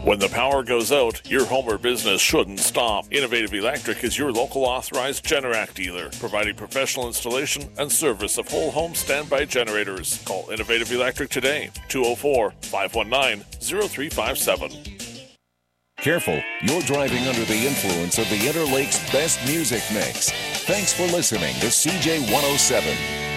When the power goes out, your home or business shouldn't stop. Innovative Electric is your local authorized Generac dealer, providing professional installation and service of whole home standby generators. Call Innovative Electric today, 204-519-0357. Careful, you're driving under the influence of the Interlake's best music mix. Thanks for listening to CJ 107.